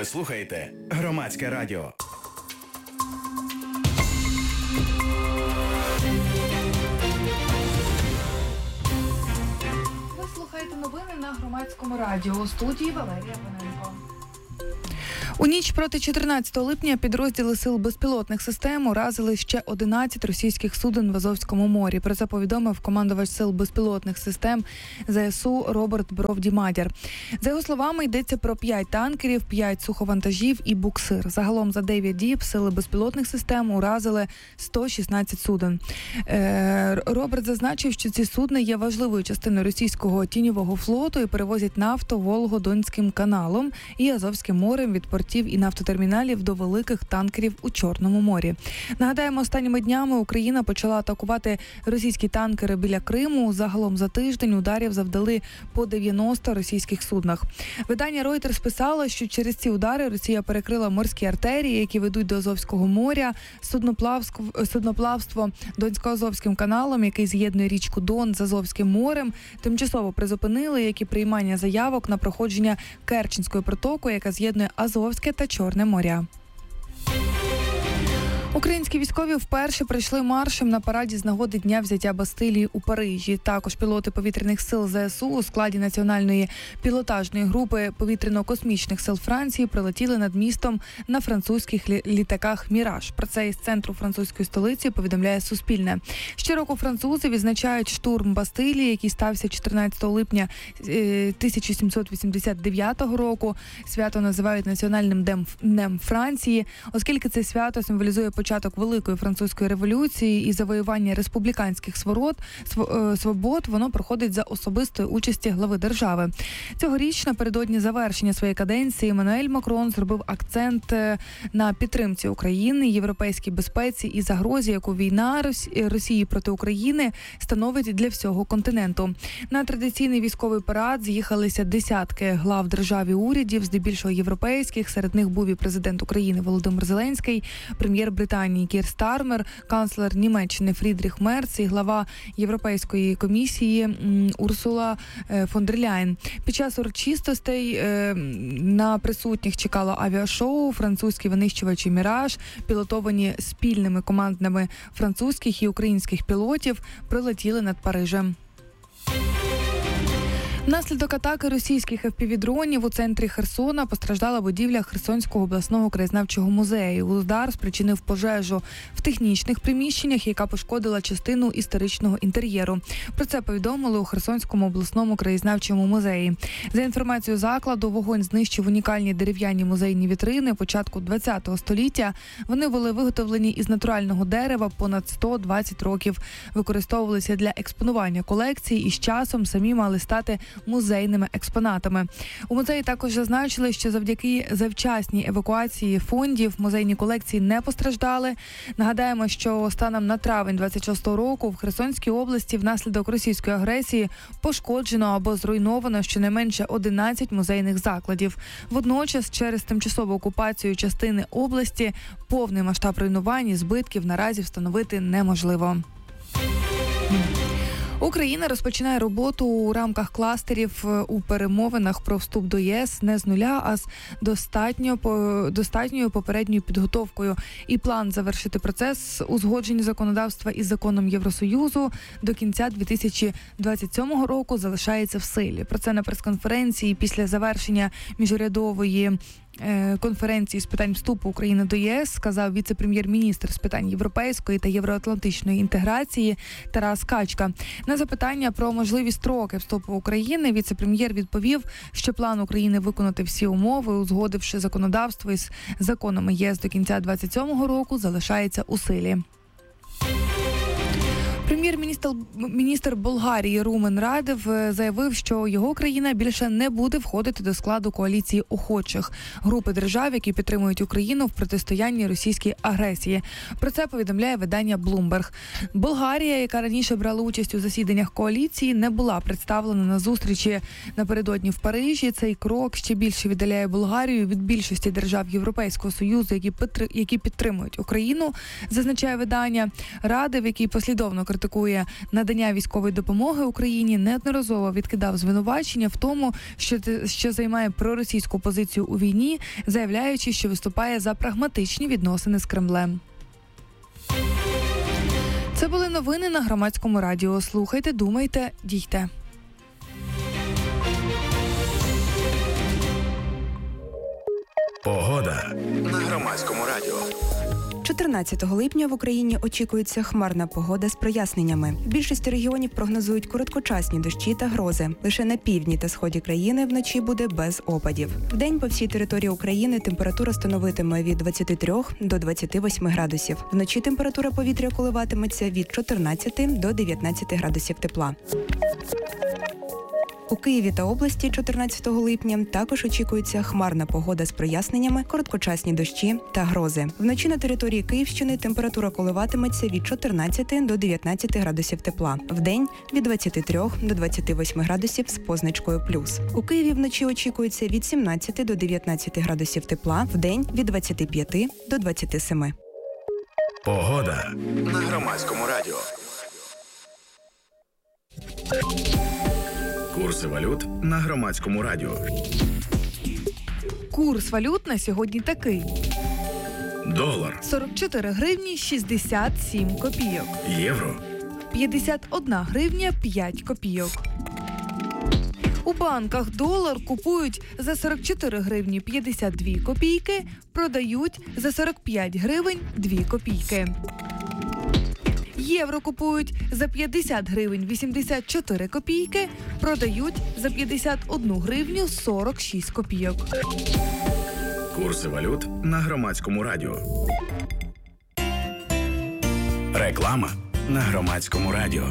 Ви слухаєте Громадське радіо. Ви слухаєте новини на Громадському радіо. У студії Валерія Паненко. У ніч проти 14 липня підрозділи Сил безпілотних систем уразили ще 11 російських суден в Азовському морі. Про це повідомив командувач Сил безпілотних систем ЗСУ Роберт Бровдімадяр. За його словами, йдеться про 5 танкерів, 5 суховантажів і буксир. Загалом за 9 діб Сили безпілотних систем уразили 116 суден. Роберт зазначив, що ці судна є важливою частиною російського тіньового флоту і перевозять нафту Волго-Донським каналом і Азовським морем від портів і нафтотерміналів до великих танкерів у Чорному морі. Нагадаємо, останніми днями Україна почала атакувати російські танкери біля Криму. Загалом за тиждень ударів завдали по 90 російських суднах. Видання Reuters писало, що через ці удари Росія перекрила морські артерії, які ведуть до Азовського моря, судноплавство Донсько-Азовським каналом, який з'єднує річку Дон з Азовським морем, тимчасово призупинили, як і приймання заявок на проходження Керченської протоки, яка з'єднує Азовське та Чорне моря. Українські військові вперше прийшли маршем на параді з нагоди Дня взяття Бастилії у Парижі. Також пілоти повітряних сил ЗСУ у складі національної пілотажної групи повітряно-космічних сил Франції прилетіли над містом на французьких літаках «Міраж». Про це із центру французької столиці повідомляє Суспільне. Щороку французи відзначають штурм Бастилії, який стався 14 липня 1789 року. Свято називають національним днем Франції, оскільки це свято символізує початок Великої французької революції і завоювання республіканських свобод, воно проходить за особистої участі глави держави. Цьогоріч напередодні завершення своєї каденції Еммануель Макрон зробив акцент на підтримці України, європейській безпеці і загрозі, яку війна Росії проти України становить для всього континенту. На традиційний військовий парад з'їхалися десятки глав держав і урядів, здебільшого європейських. Серед них був і президент України Володимир Зеленський, прем'єр Британії Кір Стармер, канцлер Німеччини Фрідріх Мерц і глава Європейської комісії Урсула фон дер Ляєн. Під час урочистостей на присутніх чекало авіашоу, французькі винищувачі «Міраж», пілотовані спільними командами французьких і українських пілотів, прилетіли над Парижем. Внаслідок атаки російських FPV-дронів у центрі Херсона постраждала будівля Херсонського обласного краєзнавчого музею. Удар спричинив пожежу в технічних приміщеннях, яка пошкодила частину історичного інтер'єру. Про це повідомили у Херсонському обласному краєзнавчому музеї. За інформацією закладу, вогонь знищив унікальні дерев'яні музейні вітрини початку ХХ століття. Вони були виготовлені із натурального дерева понад 120 років. Використовувалися для експонування колекцій і з часом самі мали стати музейними експонатами. У музеї також зазначили, що завдяки завчасній евакуації фондів музейні колекції не постраждали. Нагадаємо, що станом на травень 26-го року в Херсонській області внаслідок російської агресії пошкоджено або зруйновано щонайменше 11 музейних закладів. Водночас, через тимчасову окупацію частини області, повний масштаб руйнувань і збитків наразі встановити неможливо. Україна розпочинає роботу у рамках кластерів у перемовинах про вступ до ЄС не з нуля, а з достатньою попередньою підготовкою. І план завершити процес узгодження законодавства із законом Євросоюзу до кінця 2027 року залишається в силі. Про це на прес-конференції після завершення міжурядової конференції з питань вступу України до ЄС сказав віце-прем'єр-міністр з питань європейської та євроатлантичної інтеграції Тарас Качка. На запитання про можливі строки вступу України віце-прем'єр відповів, що план України виконати всі умови, узгодивши законодавство із законами ЄС до кінця 2027 року, залишається у силі. Прем'єр-міністр Болгарії Румен Радев заявив, що його країна більше не буде входити до складу коаліції охочих групи держав, які підтримують Україну в протистоянні російській агресії. Про це повідомляє видання Bloomberg. Болгарія, яка раніше брала участь у засіданнях коаліції, не була представлена на зустрічі напередодні в Парижі. Цей крок ще більше віддаляє Болгарію від більшості держав Європейського Союзу, які підтримують Україну, зазначає видання. Радев, який послідовно критикує надання військової допомоги Україні, неодноразово відкидав звинувачення в тому, що займає проросійську позицію у війні, заявляючи, що виступає за прагматичні відносини з Кремлем. Це були новини на Громадському радіо. Слухайте, думайте, дійте. Погода на Громадському радіо. 14 липня в Україні очікується хмарна погода з проясненнями. В більшості регіонів прогнозують короткочасні дощі та грози. Лише на півдні та сході країни вночі буде без опадів. Вдень по всій території України температура становитиме від 23 до 28 градусів. Вночі температура повітря коливатиметься від 14 до 19 градусів тепла. У Києві та області 14 липня також очікується хмарна погода з проясненнями, короткочасні дощі та грози. Вночі на території Київщини температура коливатиметься від 14 до 19 градусів тепла. Вдень – від 23 до 28 градусів з позначкою плюс. У Києві вночі очікується від 17 до 19 градусів тепла, вдень – від 25 до 27. Погода на Громадському радіо. Курси валют на Громадському радіо. Курс валют на сьогодні такий. Долар, 44 гривні 67 копійок. євро, 51 гривня 5 копійок. У банках долар купують за 44 гривні 52 копійки, продають за 45 гривень 2 копійки. Євро купують за 50 гривень 84 копійки, продають за 51 гривню 46 копійок. курси валют на Громадському радіо. Реклама на Громадському радіо.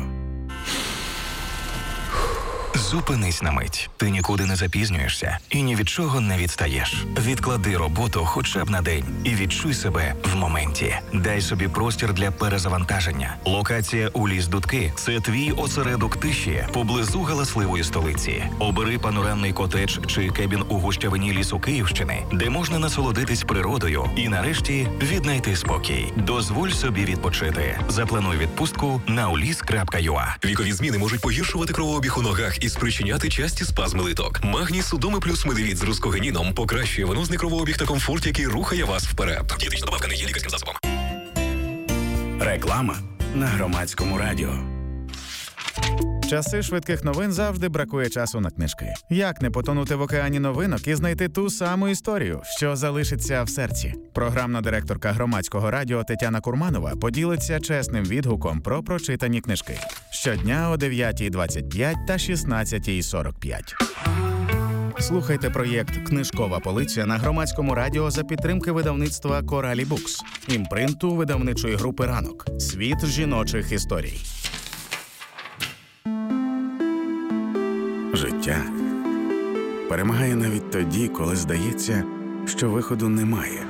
Зупинись на мить. Ти нікуди не запізнюєшся і ні від чого не відстаєш. Відклади роботу хоча б на день і відчуй себе в моменті. Дай собі простір для перезавантаження. Локація у Ліс-Дудки – це твій осередок тиші поблизу галасливої столиці. Обери панорамний котедж чи кебін у гущавині лісу Київщини, де можна насолодитись природою і нарешті віднайти спокій. Дозволь собі відпочити. Заплануй відпустку на ulis.ua. Вікові зміни можуть погіршувати кровообіг у ногах і спричиняти часті спазми литок. Магній Судоми плюс медивіт з рускогеніном покращує венозний кровообіг та комфорт, який рухає вас вперед. Дієтична добавка не є лікарським засобом. Реклама на Громадському радіо. Часи швидких новин завжди бракує часу на книжки. Як не потонути в океані новинок і знайти ту саму історію, що залишиться в серці? Програмна директорка Громадського радіо Тетяна Курманова поділиться чесним відгуком про прочитані книжки. Щодня о 9:25 та 16:45. Слухайте проєкт «Книжкова полиця» на Громадському радіо за підтримки видавництва «Коралі Букс», імпринту видавничої групи «Ранок». Світ жіночих історій. Життя перемагає навіть тоді, коли здається, що виходу немає.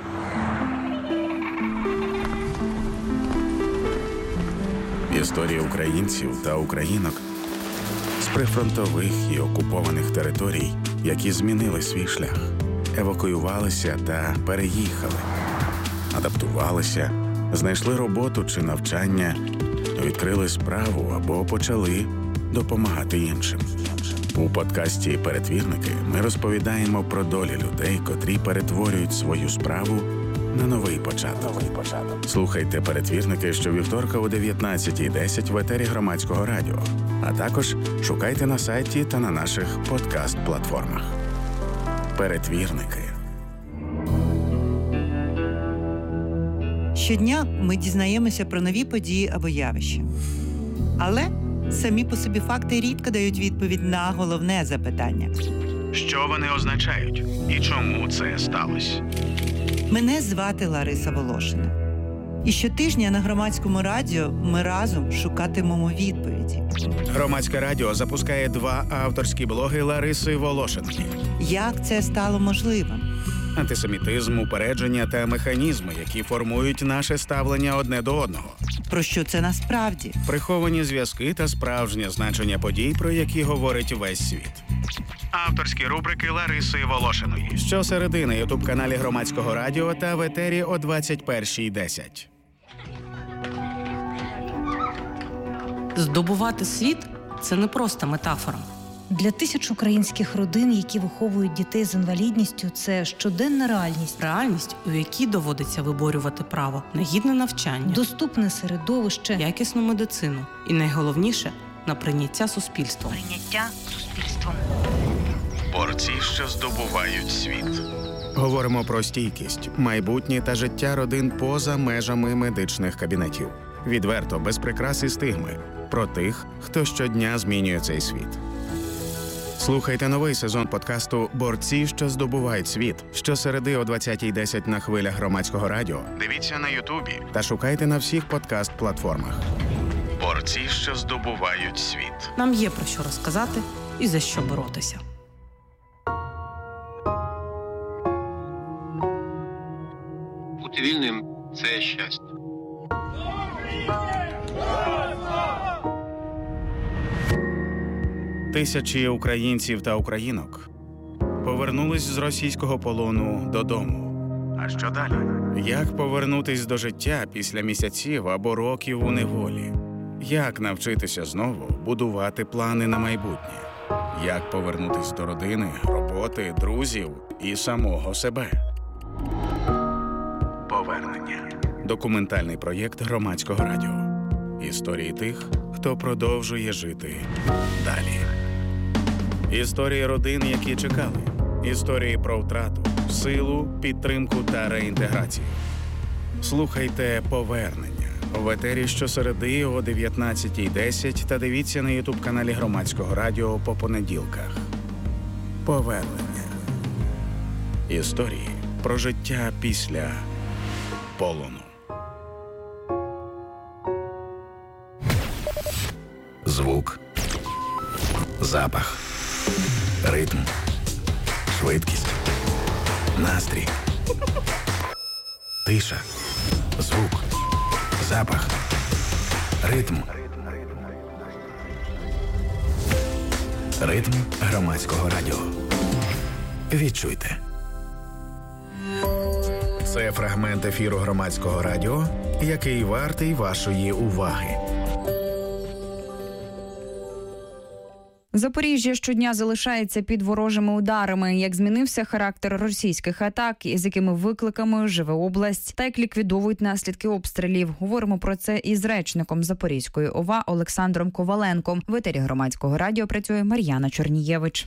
Історії українців та українок з прифронтових і окупованих територій, які змінили свій шлях, евакуювалися та переїхали, адаптувалися, знайшли роботу чи навчання, відкрили справу або почали допомагати іншим. У подкасті «Перетвірники» ми розповідаємо про долі людей, котрі перетворюють свою справу на новий початок. Слухайте «Перетвірники» щовівторка о 19:10 в етері Громадського радіо, а також шукайте на сайті та на наших подкаст-платформах. «Перетвірники». Щодня ми дізнаємося про нові події або явища. Але самі по собі факти рідко дають відповідь на головне запитання. Що вони означають і чому це сталося? Мене звати Лариса Волошина. І щотижня на Громадському радіо ми разом шукатимемо відповіді. Громадське радіо запускає 2 авторські блоги Лариси Волошиної. Як це стало можливим? Антисемітизм, упередження та механізми, які формують наше ставлення одне до одного. Про що це насправді? Приховані зв'язки та справжнє значення подій, про які говорить весь світ. Авторські рубрики Лариси Волошиної. Щосереди на ютуб-каналі Громадського радіо та в етері о 21:10. Здобувати світ – це не просто метафора. Для тисяч українських родин, які виховують дітей з інвалідністю, це щоденна реальність. Реальність, у якій доводиться виборювати право на гідне навчання, доступне середовище, якісну медицину і, найголовніше, на прийняття суспільством. Борці, що здобувають світ. Говоримо про стійкість, майбутнє та життя родин поза межами медичних кабінетів. Відверто, без прикрас і стигми. Про тих, хто щодня змінює цей світ. Слухайте новий сезон подкасту «Борці, що здобувають світ» щосереди о 20:10 на хвилях Громадського радіо. Дивіться на Ютубі та шукайте на всіх подкаст-платформах. Борці, що здобувають світ. Нам є про що розказати і за що боротися. Бути вільним – це щастя. Тисячі українців та українок повернулись з російського полону додому. А що далі? Як повернутись до життя після місяців або років у неволі? Як навчитися знову будувати плани на майбутнє? Як повернутись до родини, роботи, друзів і самого себе? Повернення. Документальний проєкт Громадського радіо. Історії тих, хто продовжує жити далі. Історії родин, які чекали. Історії про втрату, силу, підтримку та реінтеграцію. Слухайте «Повернення» в етері щосереди о 19:10 та дивіться на ютуб-каналі Громадського радіо по понеділках. Повернення. Історії про життя після полону. Звук, запах, ритм, швидкість, настрій, тиша, звук, запах, ритм. Ритм Громадського радіо. Відчуйте. Це фрагмент ефіру Громадського радіо, який вартий вашої уваги. Запоріжжя щодня залишається під ворожими ударами. Як змінився характер російських атак, і з якими викликами живе область, та як ліквідовують наслідки обстрілів. Говоримо про це із речником Запорізької ОВА Олександром Коваленком. В етері Громадського радіо працює Мар'яна Чорнієвич.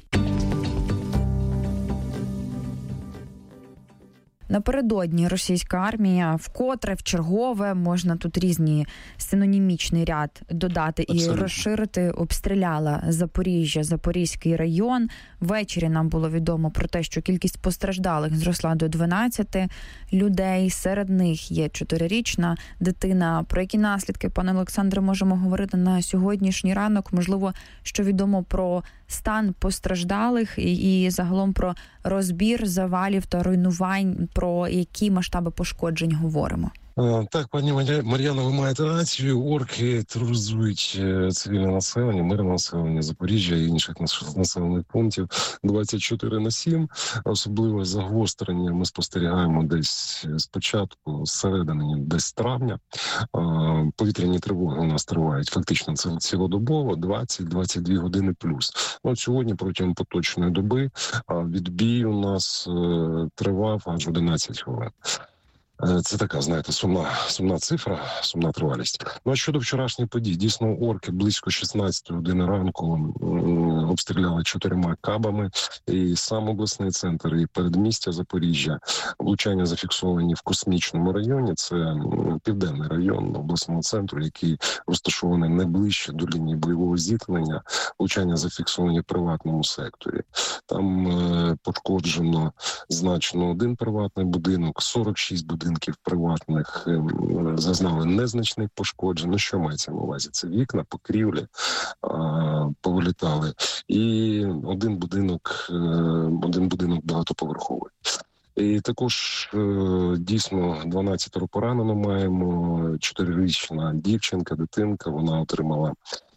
Напередодні російська армія вкотре, вчергове, можна тут різні синонімічний ряд додати і розширити, обстріляла Запоріжжя, Запорізький район. Ввечері нам було відомо про те, що кількість постраждалих зросла до 12 людей. Серед них є 4-річна дитина. Про які наслідки, пане Олександре, можемо говорити на сьогоднішній ранок? Можливо, що відомо про стан постраждалих і загалом про розбір завалів та руйнувань, про які масштаби пошкоджень говоримо? Так, пані Мар'яна, ви маєте рацію. Орки тероризують цивільне населення, мирне населення Запоріжжя і інших населених пунктів 24/7. Особливо загострення ми спостерігаємо десь спочатку, з середини, десь з травня. Повітряні тривоги у нас тривають фактично цілодобово, 20-22 години плюс. От сьогодні протягом поточної доби відбій у нас тривав аж 11 хвилин. Це така, знаєте, сумна цифра, сумна тривалість. Ну, а щодо вчорашніх подій, дійсно, орки близько 16 години ранку обстріляли 4 кабами і сам обласний центр, і передмістя Запоріжжя. Влучання зафіксовані в Космічному районі, це південний район обласного центру, який розташований найближче до лінії бойового зіткнення. Влучання зафіксовані в приватному секторі. Там пошкоджено значно один приватний будинок, 46 будинків приватних зазнали незначних пошкоджень. Ну, що мається на увазі? Це вікна, покрівлі повилітали. І один будинок багатоповерховий. І також дійсно 12 поранено маємо, 4-річна дівчинка, дитинка, вона отримала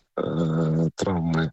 травми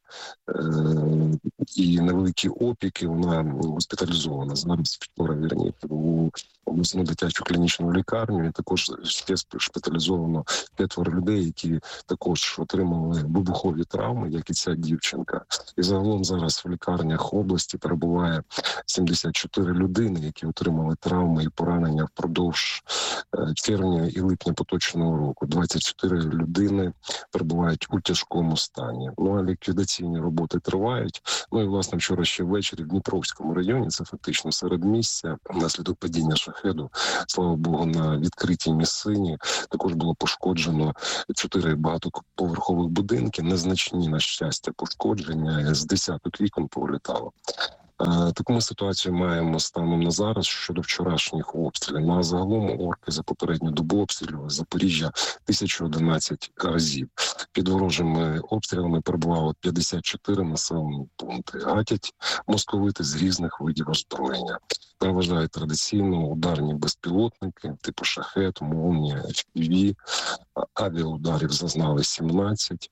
і невеликі опіки, вона госпіталізована зараз вчора, вірніше, у обласну дитячу клінічну лікарню, і також ще шпиталізовано 5 людей, які також отримали вибухові травми, як і ця дівчинка. І загалом зараз в лікарнях області перебуває 74 людини, які отримали травми і поранення впродовж червня і липня поточного року. 24 людини перебувають у тяжкому стані. Ну а ліквідаційні роботи тривають. Ну і власне вчора ще ввечері в Дніпровському районі, це фактично середмістя, внаслідок падіння шахеду, слава Богу, на відкритій місцині також було пошкоджено 4 багатоповерхових будинки, незначні, на щастя, пошкодження, з десяток вікон повилітало. Таку ми ситуацію маємо станом на зараз щодо вчорашніх обстрілів. На загалом орки за попередню добу обстрілювали Запоріжжя 1011 разів. Під ворожими обстрілами перебувало 54 населені пункти. Гатять московити з різних видів озброєння. Переважають традиційно ударні безпілотники типу «Шахет», «Молнія», FPV. Авіаударів зазнали 17,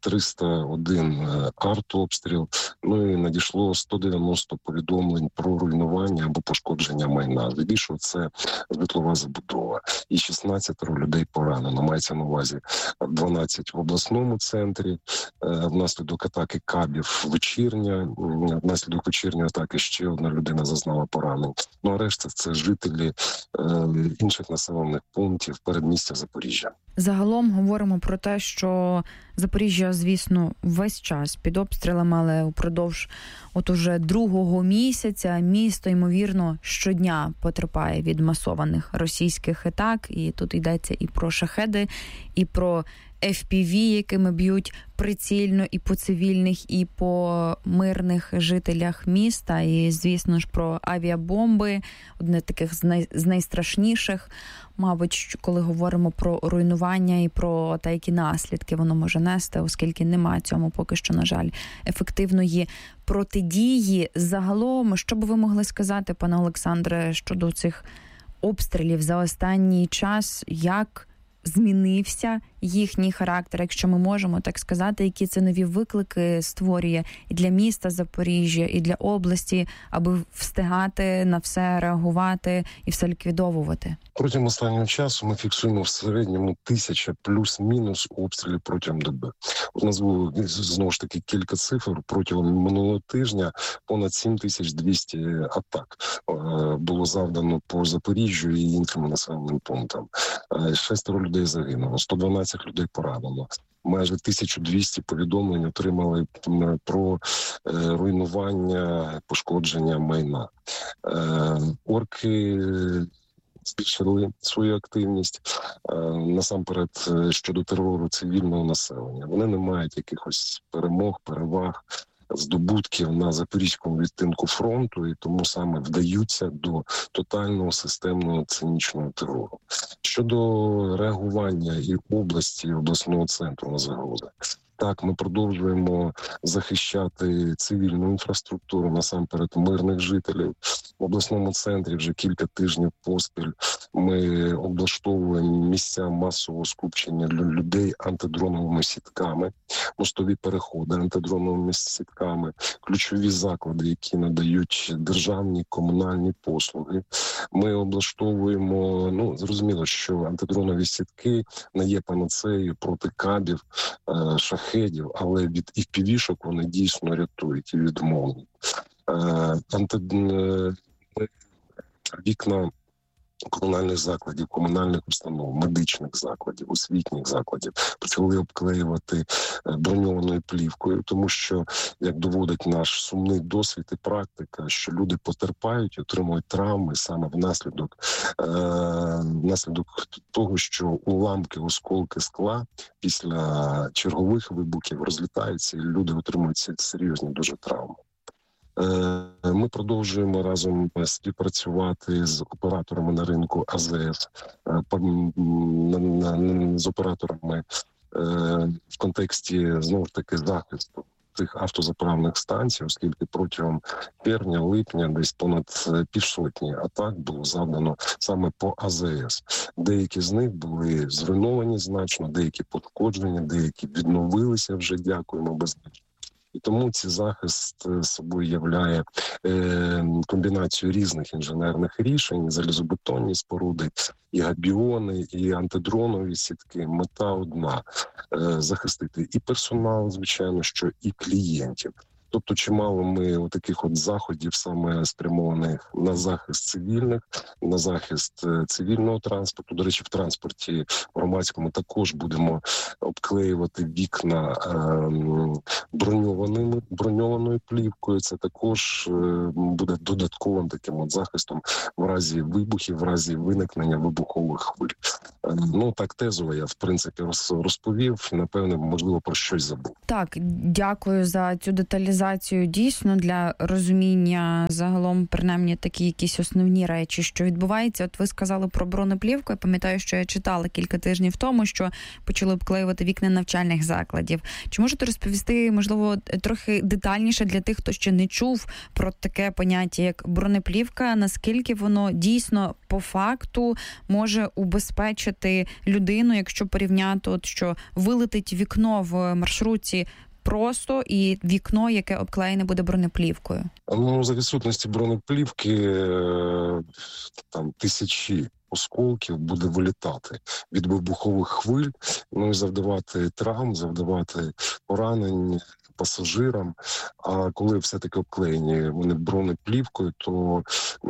301 артобстріл. Ну і надійшло 190 повідомлень про руйнування або пошкодження майна. Здебільшого це житлова забудова. І 16 людей поранено. Мається на увазі 12 в обласному центрі. Внаслідок атаки кабів вечірня. Внаслідок вечірньої атаки ще одна людина зазнала поранень. Ну а решта це жителі інших населених пунктів передмістя Запоріжжя. Загалом говоримо про те, що Запоріжжя, звісно, весь час під обстрілами, але упродовж уже 2-го місяця місто, ймовірно, щодня потерпає від масованих російських атак. І тут йдеться і про шахеди, і про FPV, якими б'ють прицільно і по цивільних, і по мирних жителях міста. І, звісно ж, про авіабомби, одне з таких з найстрашніших. Мабуть, коли говоримо про руйнування і про те, які наслідки воно може нести, оскільки немає цьому поки що, на жаль, ефективної протидії. Загалом, що б ви могли сказати, пане Олександре, щодо цих обстрілів за останній час, як змінився їхній характер, якщо ми можемо так сказати, які це нові виклики створює і для міста Запоріжжя, і для області, аби встигати на все реагувати і все ліквідовувати? Протягом останнього часу ми фіксуємо в середньому 1000 плюс-мінус обстрілів протягом доби. У нас було, знову ж таки, кілька цифр. Протягом минулого тижня понад 7200 атак було завдано по Запоріжжю і іншим населеним пунктам. 6 людей загинуло, 112 людей поранено. Майже 1200 повідомлень отримали про руйнування, пошкодження майна. Орки збільшили свою активність, насамперед щодо терору цивільного населення. Вони не мають якихось перемог, переваг, здобутків на запорізькому відтинку фронту, і тому саме вдаються до тотального системного цинічного терору. Щодо реагування і області, і обласного центру на загрози. Так, ми продовжуємо захищати цивільну інфраструктуру, насамперед мирних жителів. В обласному центрі вже кілька тижнів поспіль ми облаштовуємо місця масового скупчення людей антидроновими сітками, мостові переходи антидроновими сітками, ключові заклади, які надають державні, комунальні послуги. Ми облаштовуємо, зрозуміло, що антидронові сітки не є панацеєю проти кабів, шахедів, але від FPV-шок вони дійсно рятують і від молній. Вікна комунальних закладів, комунальних установ, медичних закладів, освітніх закладів почали обклеювати броньованою плівкою, тому що, як доводить наш сумний досвід і практика, що люди потерпають, отримують травми саме внаслідок того, що уламки, осколки скла після чергових вибухів розлітаються, і люди отримують серйозні дуже травми. Ми продовжуємо разом співпрацювати з операторами на ринку АЗС, з операторами в контексті, знову ж таки, захисту тих автозаправних станцій, оскільки протягом червня-липня десь понад півсотні атак було завдано саме по АЗС. Деякі з них були зруйновані значно, деякі пошкоджені, деякі відновилися вже, дякуємо безпечно. І тому цей захист собою являє комбінацію різних інженерних рішень, залізобетонні споруди, і габіони, і антидронові сітки. Мета одна – захистити і персонал, звичайно, що і клієнтів. Тобто чимало ми таких заходів саме спрямованих на захист цивільних, на захист цивільного транспорту. До речі, в транспорті громадському також будемо обклеювати вікна броньованою плівкою. Це також буде додатковим таким захистом в разі вибухів, в разі виникнення вибухових хвиль. Так тезово я, в принципі, розповів. Напевне, можливо, про щось забув. Так, дякую за цю деталізацію. Дійсно, для розуміння загалом, принаймні, такі якісь основні речі, що відбувається. От ви сказали про бронеплівку. Я пам'ятаю, що я читала кілька тижнів тому, що почали обклеювати вікна навчальних закладів. Чи можете розповісти, можливо, трохи детальніше для тих, хто ще не чув про таке поняття, як бронеплівка, наскільки воно дійсно по факту може убезпечити людину, якщо порівняти, що вилетить вікно в маршрутці просто і вікно, яке обклеєне буде бронеплівкою? За відсутності бронеплівки там тисячі осколків буде вилітати від вибухових хвиль, і завдавати травм, завдавати поранень пасажирам. А коли все-таки обклеєні вони бронеплівкою, то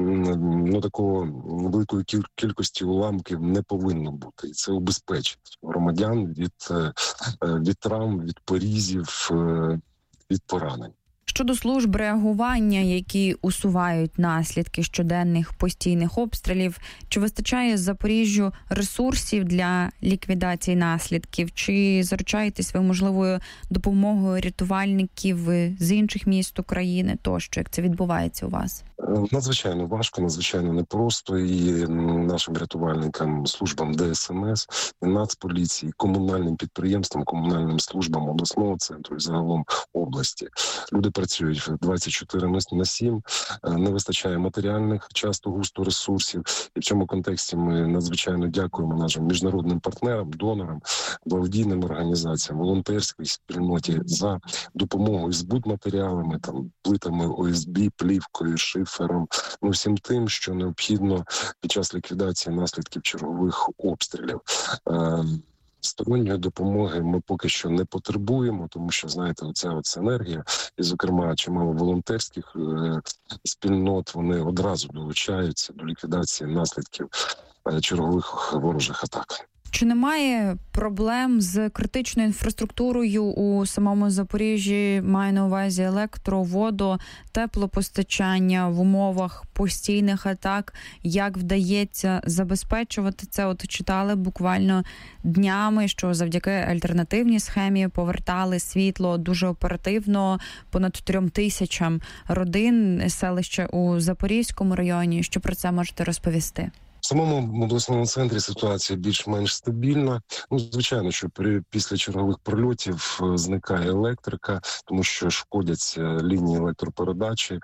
такого великої кількості уламків не повинно бути. І це убезпечить громадян від травм, від порізів, від поранень. Щодо служб реагування, які усувають наслідки щоденних постійних обстрілів, чи вистачає Запоріжжю ресурсів для ліквідації наслідків? Чи заручаєтесь ви можливою допомогою рятувальників з інших міст України тощо, як це відбувається у вас? Надзвичайно важко, надзвичайно непросто, і нашим рятувальникам, службам ДСНС, і Нацполіції, комунальним підприємствам, комунальним службам обласного центру і загалом області. Люди працюють 24/7, не вистачає матеріальних, часто густо ресурсів. І в цьому контексті ми надзвичайно дякуємо нашим міжнародним партнерам, донорам, благодійним організаціям, волонтерській спільноті за допомогою з будматеріалами, плитами ОСБ, плівкою, шифером, всім тим, що необхідно під час ліквідації наслідків чергових обстрілів. Сторонньої допомоги ми поки що не потребуємо, тому що, знаєте, оця синергія, і, зокрема, чимало волонтерських спільнот, вони одразу долучаються до ліквідації наслідків чергових ворожих атак. Чи немає проблем з критичною інфраструктурою у самому Запоріжжі, маю на увазі електро, водо, теплопостачання в умовах постійних атак? Як вдається забезпечувати це? Читали буквально днями, що завдяки альтернативній схемі повертали світло дуже оперативно понад 3000 родин, селища у Запорізькому районі. Що про це можете розповісти? В самому обласному центрі ситуація більш-менш стабільна. Звичайно, що після чергових прильотів зникає електрика, тому що шкодяться лінії електропередачі.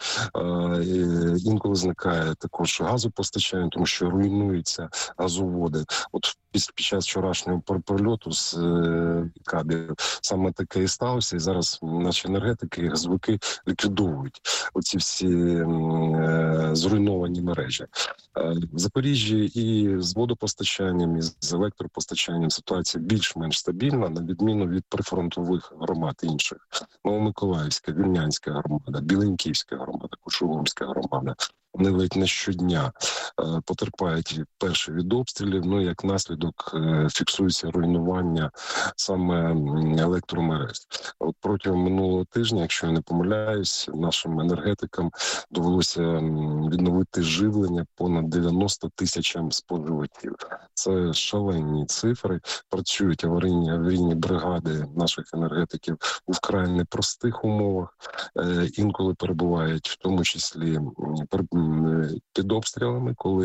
Інколи зникає також газопостачання, тому що руйнуються газоводи. Під час вчорашнього прильоту з кабелів саме таке і сталося, і зараз наші енергетики, газовики ліквідовують оці всі зруйновані мережі. В Запоріжжі і з водопостачанням, і з електропостачанням ситуація більш-менш стабільна, на відміну від прифронтових громад інших. Новомиколаївська, Вільнянська громада, Біленьківська громада, Кучугумська громада. Вони ледь не щодня потерпають від обстрілів, як наслідок фіксується руйнування саме електромереж. Протягом минулого тижня, якщо я не помиляюсь, нашим енергетикам довелося відновити живлення понад 90 тисячам споживачів. Це шалені цифри. Працюють аварійні бригади наших енергетиків у вкрай непростих умовах. Інколи перебувають, в тому числі під обстрілами, коли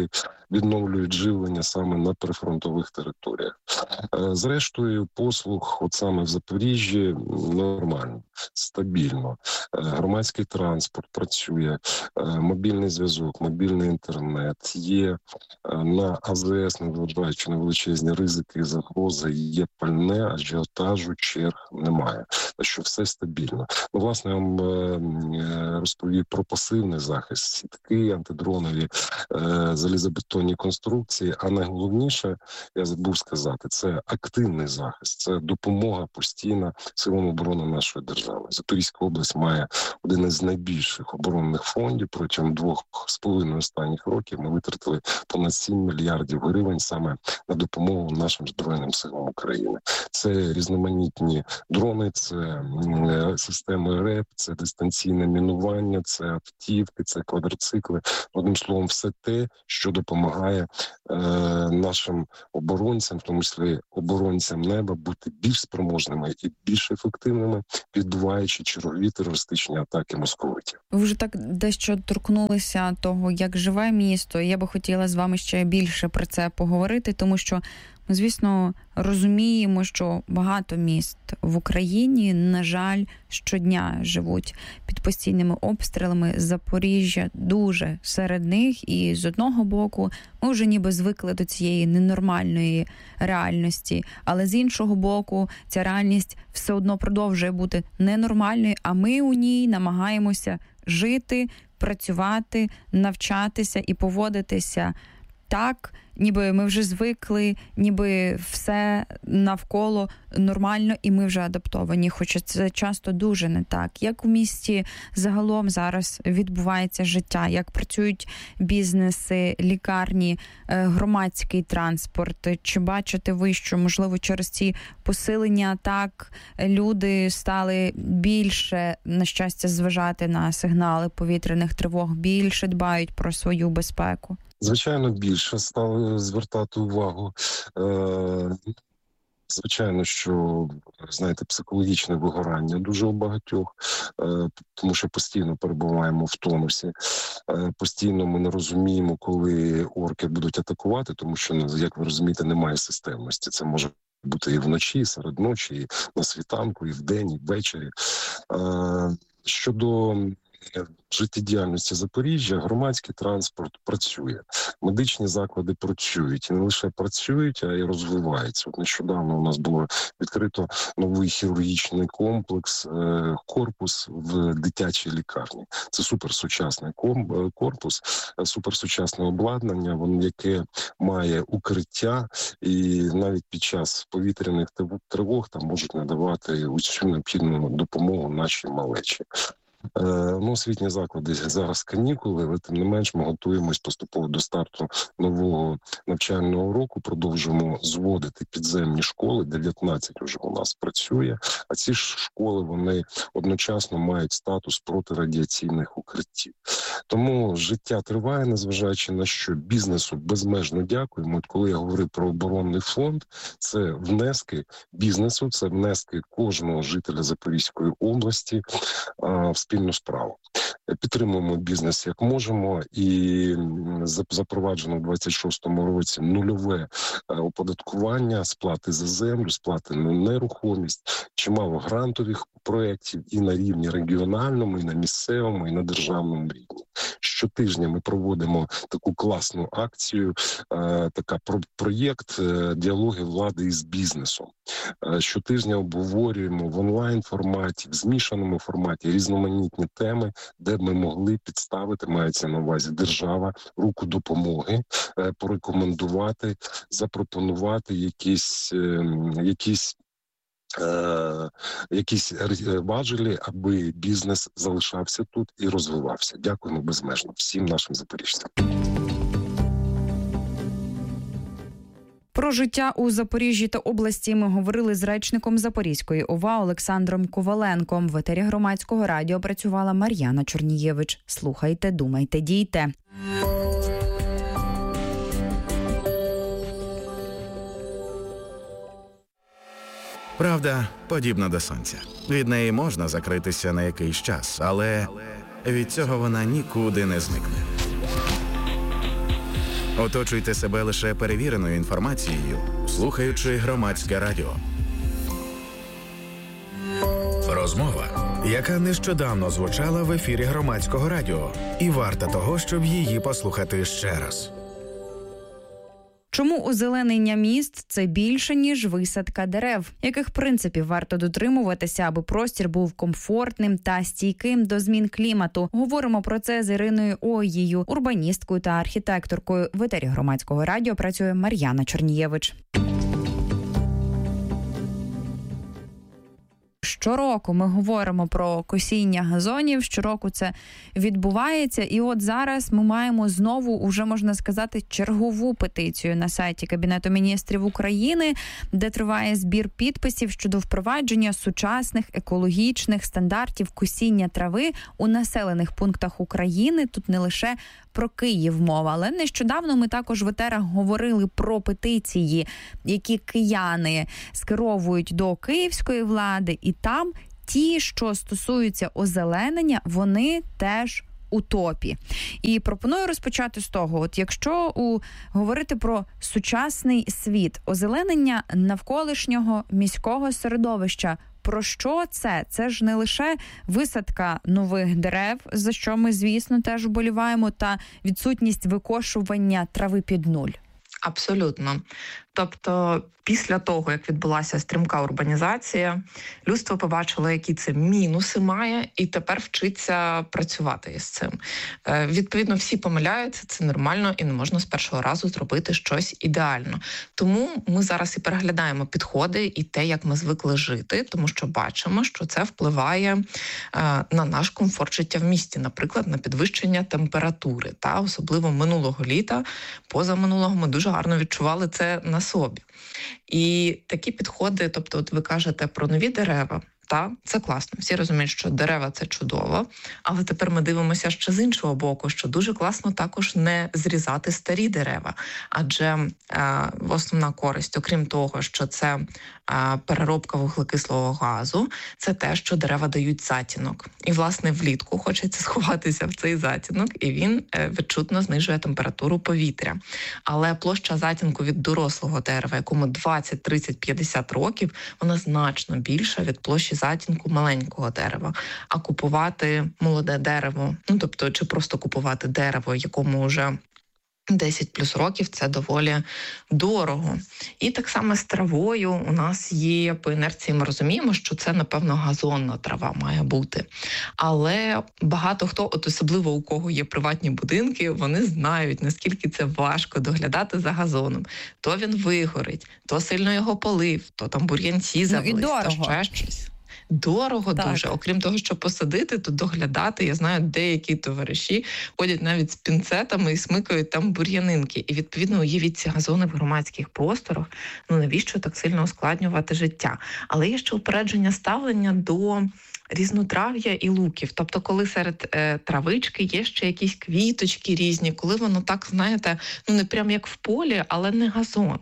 відновлюють живлення саме на прифронтових територіях. Зрештою, послуг от саме в Запоріжжі нормально, стабільно. Громадський транспорт працює, мобільний зв'язок, мобільний інтернет, є на АЗС, незважаючи на величезні ризики і загрози, є пальне, ажіотажу, черг немає. Так що все стабільно. Ну, власне, я вам розповів про пасивний захист, сітки, антидронові, залізобетонні конструкції, а найголовніше, я забув сказати, це активний захист, це допомога постійна силам оборони нашої держави. Запорізька область має один із найбільших оборонних фондів. Протягом 2,5 останніх років ми витратили понад 7 мільярдів гривень саме на допомогу нашим Збройним силам України. Це різноманітні дрони, це системи РЕП, це дистанційне мінування, це автівки, це квадроцикли. Одним словом, все те, що допомагає нашим оборонцям, в тому числі оборонцям неба, бути більш спроможними і більш ефективними, відбуваючи чергові терористичні атаки московитів. Ви вже так дещо торкнулися того, як живе місто. Я би хотіла з вами ще більше про це поговорити, тому що ми, звісно, розуміємо, що багато міст в Україні, на жаль, щодня живуть під постійними обстрілами. Запоріжжя дуже серед них, і з одного боку ми вже ніби звикли до цієї ненормальної реальності, але з іншого боку ця реальність все одно продовжує бути ненормальною, а ми у ній намагаємося жити, працювати, навчатися і поводитися так, ніби ми вже звикли, ніби все навколо нормально і ми вже адаптовані, хоча це часто дуже не так. Як у місті загалом зараз відбувається життя, як працюють бізнеси, лікарні, громадський транспорт? Чи бачите ви, що, можливо, через ці посилення атак люди стали більше, на щастя, зважати на сигнали повітряних тривог, більше дбають про свою безпеку? Звичайно, більше стали звертати увагу. Звичайно, що, знаєте, психологічне вигорання дуже у багатьох, тому що постійно перебуваємо в тонусі. Постійно ми не розуміємо, коли орки будуть атакувати, тому що, як ви розумієте, немає системності. Це може бути і вночі, і серед ночі, і на світанку, і вдень, і ввечері. Щодо життєдіяльності Запоріжжя, громадський транспорт працює, медичні заклади працюють, і не лише працюють, а й розвиваються. От нещодавно у нас було відкрито новий хірургічний комплекс, корпус в дитячій лікарні. Це суперсучасний корпус, суперсучасне обладнання, яке має укриття, і навіть під час повітряних тривог там можуть надавати усю необхідну допомогу нашій малечі. Освітні заклади зараз канікули, але тим не менш ми готуємось поступово до старту нового навчального року, продовжуємо зводити підземні школи, 19 вже у нас працює, а ці ж школи, вони одночасно мають статус протирадіаційних укриттів. Тому життя триває, незважаючи на що. Бізнесу безмежно дякуємо. От коли я говорив про оборонний фонд, це внески бізнесу, це внески кожного жителя Запорізької області в спільну справу. Підтримуємо бізнес як можемо, і запроваджено в 26-му році нульове оподаткування, сплати за землю, сплати на нерухомість, чимало грантових проєктів і на рівні регіональному, і на місцевому, і на державному рівні. Щотижня ми проводимо таку класну акцію, проєкт «Діалоги влади із бізнесом». Щотижня обговорюємо в онлайн-форматі, в змішаному форматі різноманітні теми, де б ми могли підставити, мається на увазі держава, руку допомоги, порекомендувати, запропонувати якісь важелі, аби бізнес залишався тут і розвивався. Дякуємо безмежно всім нашим запоріжцям. Про життя у Запоріжжі та області ми говорили з речником Запорізької ОВА Олександром Коваленком. В етері Громадського радіо працювала Мар'яна Чорнієвич. Слухайте, думайте, дійте. Правда подібна до сонця. Від неї можна закритися на якийсь час, але від цього вона нікуди не зникне. Оточуйте себе лише перевіреною інформацією, слухаючи Громадське радіо. Розмова, яка нещодавно звучала в ефірі Громадського радіо, і варта того, щоб її послухати ще раз. Чому озеленення міст – це більше, ніж висадка дерев? Яких принципів варто дотримуватися, аби простір був комфортним та стійким до змін клімату? Говоримо про це з Іриною Оєю, урбаністкою та архітекторкою. В етері Громадського радіо працює Мар'яна Чернієвич. Щороку ми говоримо про косіння газонів, щороку це відбувається. І от зараз ми маємо знову, уже можна сказати, чергову петицію на сайті Кабінету міністрів України, де триває збір підписів щодо впровадження сучасних екологічних стандартів косіння трави у населених пунктах України. Тут не лише про Київ мова, але нещодавно ми також в етерах говорили про петиції, які кияни скеровують до київської влади, і там ті, що стосуються озеленення, вони теж у топі. І пропоную розпочати з того, от якщо говорити про сучасний світ, озеленення навколишнього міського середовища, про що це? Це ж не лише висадка нових дерев, за що ми, звісно, теж вболіваємо, та відсутність викошування трави під нуль. Абсолютно. Тобто, після того, як відбулася стрімка урбанізація, людство побачило, які це мінуси має, і тепер вчиться працювати із цим. Відповідно, всі помиляються, це нормально, і не можна з першого разу зробити щось ідеально. Тому ми зараз і переглядаємо підходи і те, як ми звикли жити, тому що бачимо, що це впливає на наш комфорт життя в місті, наприклад, на підвищення температури. Та особливо минулого літа, позаминулого, ми дуже гарно відчували це на собі. І такі підходи, тобто от ви кажете про нові дерева, та це класно. Всі розуміють, що дерева – це чудово, але тепер ми дивимося ще з іншого боку, що дуже класно також не зрізати старі дерева, адже основна користь, окрім того, що це переробка вуглекислого газу, це те, що дерева дають затінок. І, власне, влітку хочеться сховатися в цей затінок, і він відчутно знижує температуру повітря. Але площа затінку від дорослого дерева, якому 20, 30, 50 років, вона значно більша від площі затінку маленького дерева. А купувати молоде дерево, тобто, чи просто купувати дерево, якому вже 10 плюс років, це доволі дорого. І так само з травою у нас є, по інерції ми розуміємо, що це, напевно, газонна трава має бути. Але багато хто, от особливо у кого є приватні будинки, вони знають, наскільки це важко доглядати за газоном. То він вигорить, то сильно його полив, то там бур'янці завелись, то ще щось. Дорого так. Дуже. Окрім того, що посадити, то доглядати. Я знаю, деякі товариші ходять навіть з пінцетами і смикають там бур'янинки. І, відповідно, уявіть ці газони в громадських просторах. Навіщо так сильно ускладнювати життя? Але є ще упередження ставлення до різнотрав'я і луків. Тобто, коли серед травички є ще якісь квіточки різні, коли воно так, знаєте, не прям як в полі, але не газон.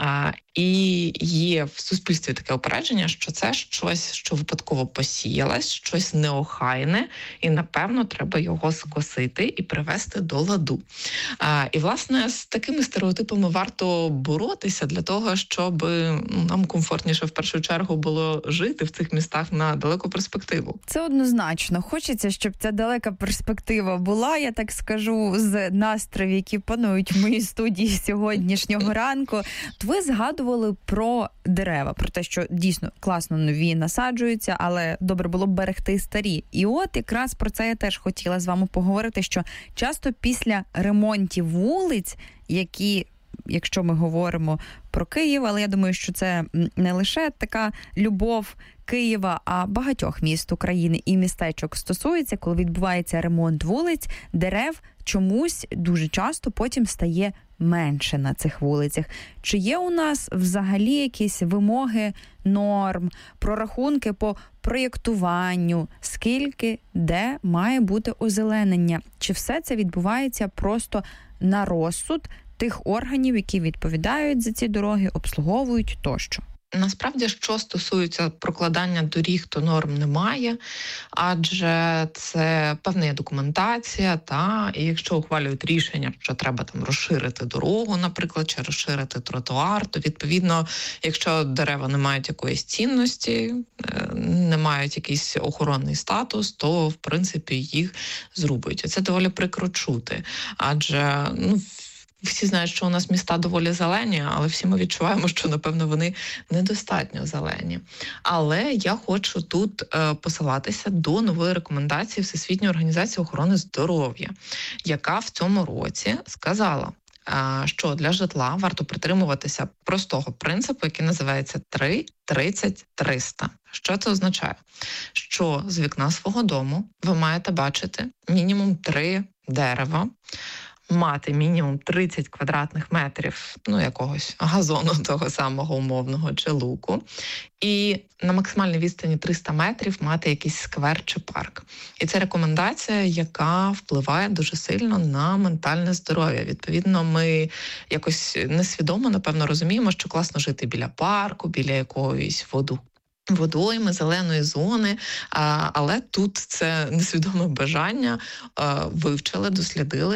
І є в суспільстві таке упередження, що це щось, що випадково посіялось, щось неохайне, і, напевно, треба його скосити і привести до ладу. І, власне, з такими стереотипами варто боротися для того, щоб нам комфортніше в першу чергу було жити в цих містах на далеку перспективу. Це однозначно. Хочеться, щоб ця далека перспектива була, я так скажу, з настроїв, які панують в моїй студії сьогоднішнього ранку. От ви згадували про дерева, про те, що дійсно класно нові насаджуються, але добре було б берегти старі. І от якраз про це я теж хотіла з вами поговорити, що часто після ремонтів вулиць, які, якщо ми говоримо про Київ, але я думаю, що це не лише така любов Києва, а багатьох міст України і містечок стосується, коли відбувається ремонт вулиць, дерев чомусь дуже часто потім стає менше на цих вулицях. Чи є у нас взагалі якісь вимоги, норм, прорахунки по проєктуванню, скільки, де має бути озеленення? Чи все це відбувається просто на розсуд тих органів, які відповідають за ці дороги, обслуговують тощо? Насправді, що стосується прокладання доріг, то норм немає, адже це певна є документація, і якщо ухвалюють рішення, що треба там розширити дорогу, наприклад, чи розширити тротуар, то відповідно, якщо дерева не мають якоїсь цінності, не мають якийсь охоронний статус, то в принципі їх зрубують. Це доволі прикро чути, адже всі знають, що у нас міста доволі зелені, але всі ми відчуваємо, що, напевно, вони недостатньо зелені. Але я хочу тут посилатися до нової рекомендації Всесвітньої організації охорони здоров'я, яка в цьому році сказала, що для житла варто притримуватися простого принципу, який називається 3-30-300. Що це означає? Що з вікна свого дому ви маєте бачити мінімум 3 дерева, мати мінімум 30 квадратних метрів, якогось газону того самого умовного чи луку, і на максимальній відстані 300 метрів мати якийсь сквер чи парк. І це рекомендація, яка впливає дуже сильно на ментальне здоров'я. Відповідно, ми якось несвідомо, напевно, розуміємо, що класно жити біля парку, біля якоїсь водойми, зеленої зони, але тут це несвідоме бажання вивчили, дослідили